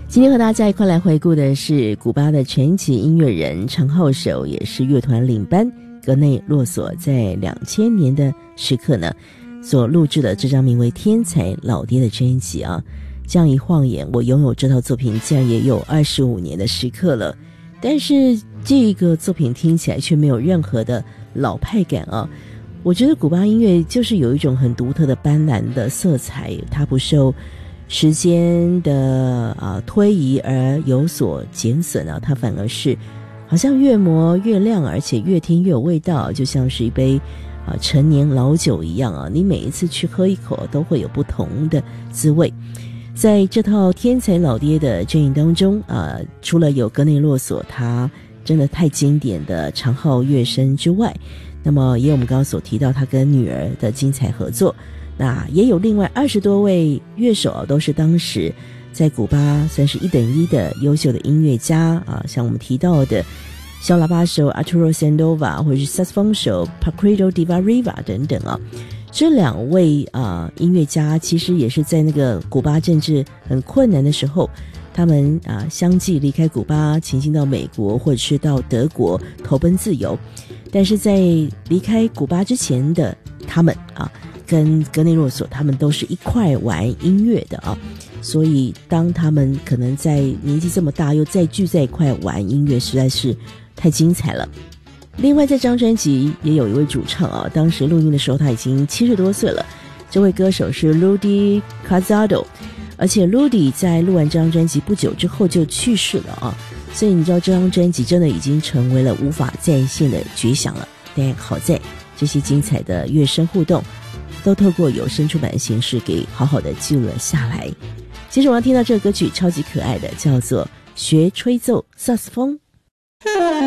今天和大家一块来回顾的是古巴的传奇音乐人、长号手，也是乐团领班格内洛索在2000年的时刻呢所录制的这张名为《天才老爹》的专辑啊。这样一晃眼，我拥有这套作品竟然也有25年的时刻了，但是这个作品听起来却没有任何的老派感啊。我觉得古巴音乐就是有一种很独特的斑斓的色彩，它不受时间的推移而有所减损啊，它反而是好像越磨越亮，而且越听越有味道，就像是一杯陈年老酒一样啊，你每一次去喝一口都会有不同的滋味。在这套天才老爹的阵营当中除了有格内洛索他真的太经典的长号乐声之外，那么也有我们刚刚所提到他跟女儿的精彩合作，那也有另外20多位乐手都是当时在古巴算是1等1的优秀的音乐家像我们提到的小喇叭手 Arturo Sandoval 或者是萨克斯风手 Paquito D'Ivariva 等等这2位音乐家其实也是在那个古巴政治很困难的时候，他们相继离开古巴，前进到美国或者是到德国投奔自由。但是在离开古巴之前的他们跟格内洛索他们都是一块玩音乐的所以当他们可能在年纪这么大又再聚在一块玩音乐，实在是太精彩了。另外在这张专辑也有一位主唱当时录音的时候他已经70多岁了，这位歌手是 Rudy Casado， 而且 Rudy 在录完这张专辑不久之后就去世了所以你知道这张专辑真的已经成为了无法再现的绝响了。但好在这些精彩的乐声互动都透过有声出版的形式给好好的记录了下来。接着我要听到这个歌曲超级可爱的，叫做学吹奏萨克斯风。